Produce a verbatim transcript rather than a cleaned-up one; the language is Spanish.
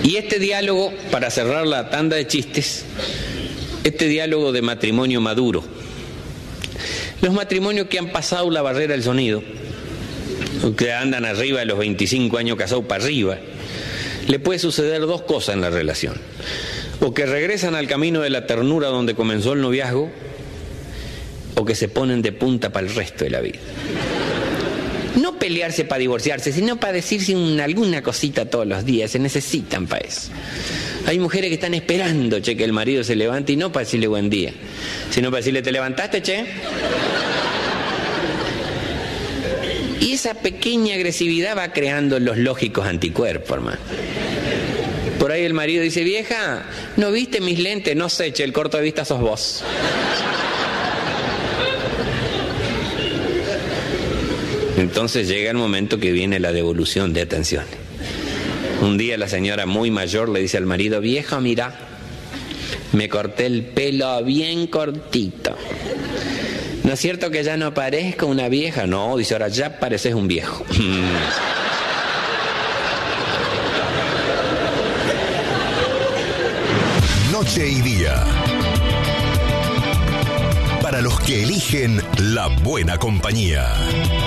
Y este diálogo, para cerrar la tanda de chistes, este diálogo de matrimonio maduro, los matrimonios que han pasado la barrera del sonido, que andan arriba de los veinticinco años casados para arriba, le puede suceder dos cosas en la relación: o que regresan al camino de la ternura donde comenzó el noviazgo, o que se ponen de punta para el resto de la vida. No pelearse para divorciarse, sino para decirse un, alguna cosita todos los días. Se necesitan para eso. Hay mujeres que están esperando, che, que el marido se levante, y no para decirle buen día, sino para decirle: ¿te levantaste, che? Y esa pequeña agresividad va creando los lógicos anticuerpos, hermano. Por ahí el marido dice: vieja, ¿no viste mis lentes? No sé, che, el corto de vista sos vos. Entonces llega el momento que viene la devolución de atenciones. Un día la señora muy mayor le dice al marido: vieja, mira, me corté el pelo bien cortito. ¿No es cierto que ya no parezco una vieja? No, dice, ahora ya pareces un viejo. Noche y día. Para los que eligen la buena compañía.